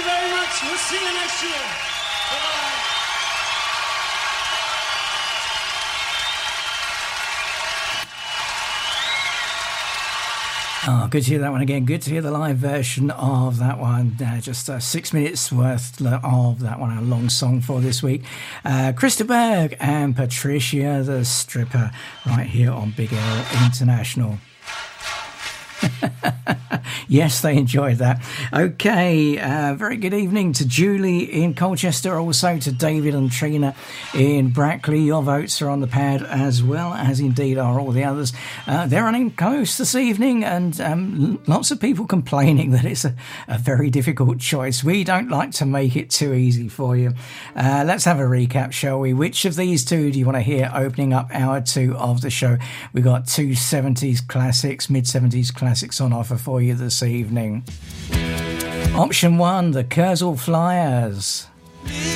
you very much. We'll see you next year. Bye-bye. Oh, good to hear that one again. Good to hear the live version of that one. Just 6 minutes worth of that one, a long song for this week. Krista Berg and Patricia the Stripper right here on Big L International. Yes, they enjoyed that. Okay, very good evening to Julie in Colchester, also to David and Trina in Brackley. Your votes are on the pad, as well as indeed are all the others. They're running close this evening, and lots of people complaining that it's a very difficult choice. We don't like to make it too easy for you. Let's have a recap, shall we? Which of these two do you want to hear opening up hour 2 of the show? We've got two 70s classics, mid-70s classics on offer for you this evening. Option 1, the Kursaal Flyers.